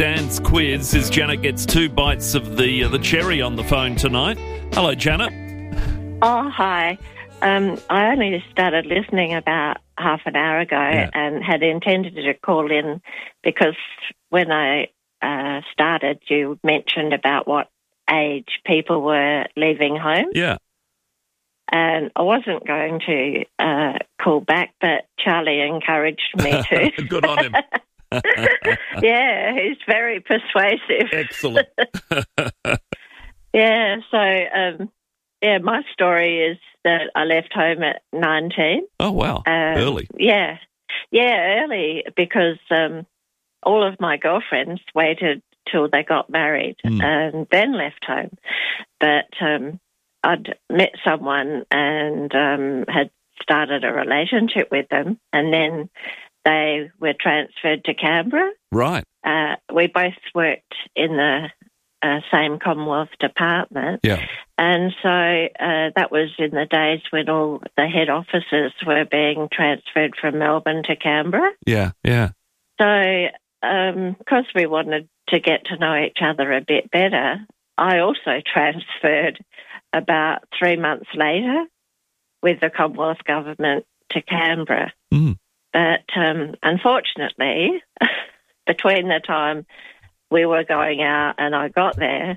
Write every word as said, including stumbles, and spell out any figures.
Dan's quiz as Janet gets two bites of the uh, the cherry on the phone tonight. Hello, Janet. Oh, hi. Um, I only started listening about half an hour ago Yeah. and had intended to call in because when I uh, started, you mentioned about what age people were leaving home. Yeah. And I wasn't going to uh, call back, but Charlie encouraged me to. Good on him. Yeah, he's very persuasive. Excellent. Yeah, so, um, yeah, my story is that I left home at nineteen. Oh, wow. Um, Early. Yeah, yeah, early because um, all of my girlfriends waited till they got married Mm. and then left home. But um, I'd met someone and um, had started a relationship with them, and then they were transferred to Canberra. Right. Uh, we both worked in the uh, same Commonwealth department. Yeah. And so uh, that was in the days when all the head offices were being transferred from Melbourne to Canberra. Yeah. Yeah. So because we wanted to get to know each other a bit better, I also transferred about three months later with the Commonwealth government to Canberra. Mm. But um, unfortunately, between the time we were going out and I got there,